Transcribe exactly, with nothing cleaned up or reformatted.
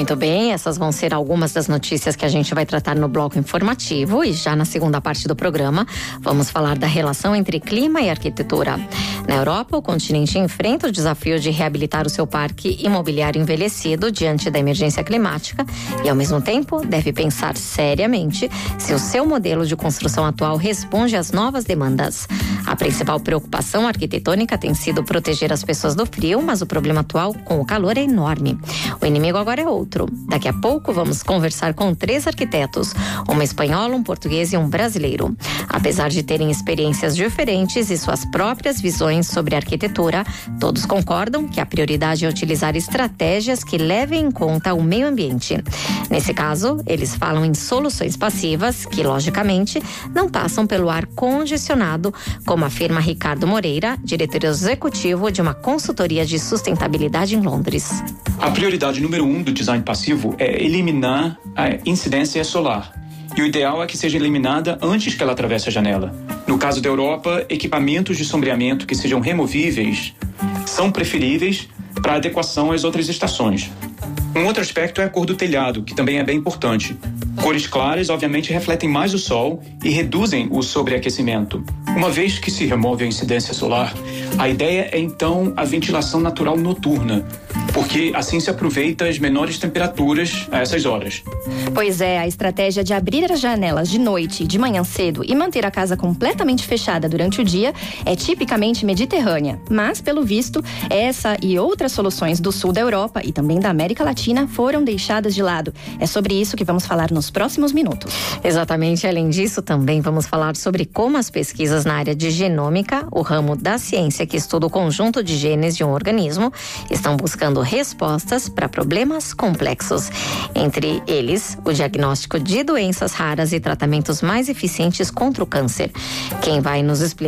Muito bem, essas vão ser algumas das notícias que a gente vai tratar no bloco informativo e já na segunda parte do programa vamos falar da relação entre clima e arquitetura. Na Europa, o continente enfrenta o desafio de reabilitar o seu parque imobiliário envelhecido diante da emergência climática e, ao mesmo tempo, deve pensar seriamente se o seu modelo de construção atual responde às novas demandas. A principal preocupação arquitetônica tem sido proteger as pessoas do frio, mas o problema atual com o calor é enorme. O inimigo agora é outro. Daqui a pouco vamos conversar com três arquitetos, uma espanhola, um português e um brasileiro. Apesar de terem experiências diferentes e suas próprias visões sobre arquitetura, todos concordam que a prioridade é utilizar estratégias que levem em conta o meio ambiente. Nesse caso, eles falam em soluções passivas que, logicamente, não passam pelo ar condicionado, como afirma Ricardo Moreira, diretor executivo de uma consultoria de sustentabilidade em Londres. A prioridade número um do design passivo é eliminar a incidência solar. E o ideal é que seja eliminada antes que ela atravesse a janela. No caso da Europa, equipamentos de sombreamento que sejam removíveis são preferíveis para adequação às outras estações. Um outro aspecto é a cor do telhado, que também é bem importante. Cores claras, obviamente, refletem mais o sol e reduzem o sobreaquecimento. Uma vez que se remove a incidência solar, a ideia é então a ventilação natural noturna, porque assim se aproveita as menores temperaturas a essas horas. Pois é, a estratégia de abrir as janelas de noite e de manhã cedo e manter a casa completamente fechada durante o dia é tipicamente mediterrânea. Mas, pelo visto, essa e outras soluções do sul da Europa e também da América Latina foram deixadas de lado. É sobre isso que vamos falar nos próximos minutos. Exatamente. Além disso, também vamos falar sobre como as pesquisas na área de genômica, o ramo da ciência que estuda o conjunto de genes de um organismo, estão buscando respostas para problemas complexos. Entre eles, o diagnóstico de doenças raras e tratamentos mais eficientes contra o câncer. Quem vai nos explicar